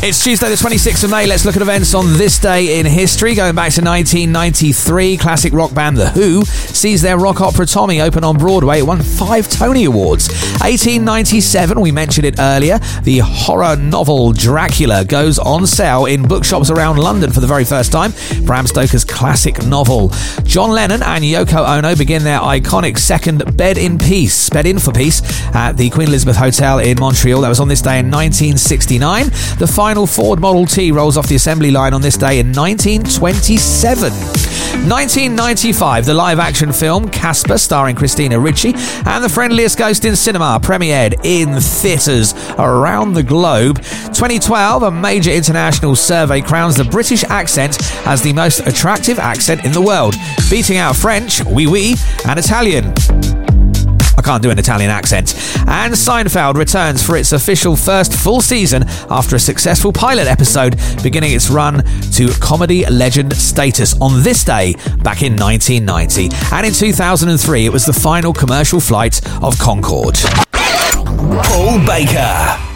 It's Tuesday the 26th of May. Let's look at events on this day in history. Going back to 1993, classic rock band The Who sees their rock opera Tommy open on Broadway. It won 5 Tony Awards. 1897, we mentioned it earlier, the horror novel Dracula goes on sale in bookshops around London for the very first time. Bram Stoker's classic novel. John Lennon and Yoko Ono begin their iconic second Bed in for Peace at the Queen Elizabeth Hotel in Montreal. That was on this day in 1969. The final Ford Model T rolls off the assembly line on this day in 1927. 1995, the live-action film Casper, starring Christina Ricci, and The Friendliest Ghost in Cinema premiered in theatres around the globe. 2012, a major international survey crowns the British accent as the most attractive accent in the world, beating out French, oui oui, and Italian. I can't do an Italian accent. And Seinfeld returns for its official first full season after a successful pilot episode, beginning its run to comedy legend status on this day back in 1990. And in 2003, it was the final commercial flight of Concorde. Paul Baker.